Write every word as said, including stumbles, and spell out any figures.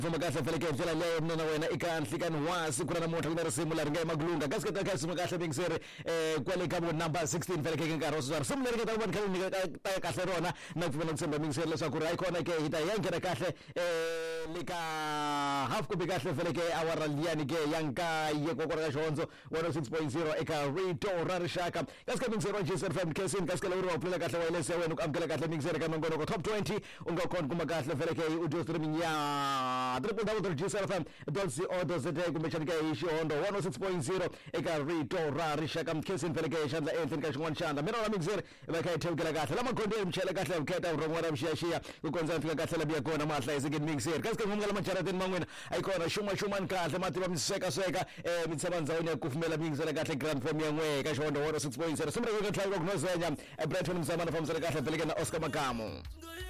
Vuma kahle vele ke ndlela leyo mina wena ikanhle kanwasi kuna namuhla kunere simu la ringa maglunga kaske ta kahle kahle mingisere eh kwale kabo number sixteen vele ke nkarhi osizwara simleri ke ta ubani khale nika ta kahle rona nakufuna kusemba mingisere leswaku ri ayikona ke hita yangena kahle eh lika half kubi kahle vele ke awara liyani ke yanka ye kokora ka shonzo one oh six point zero eka Rito Rarishaka kaske mingisere G S F M kesin kaske lo ro phela kahle wayelese wena ukamkela kahle mingisere ka nongono ko top twenty ungakhona kuma kahle vele ke udo streaming ya triple double G S F M dolsi odo zete kumechani ke ishondo one oh six point zero eka Rito Rarishaka mkesin vele ke shandla enhleni ka xin'wana xandla mina mingisere veka ithewukela kahle lama khonde emchela kahle ukhetha urongwara mshiyashiya ukonza mfika kahle labiya kona mahla isikini mingisere kaske ngumngala majarateni mangwena ayikona shuma shuma kahle matiba mseka seka eh mitsebenza wona kufumela mingisere kahle grand form yangwe ka shondo one oh six point zero simreke ka tlayo kunozenya Brandon Mzamana famsele kahle vele ke na Oscar Magamo.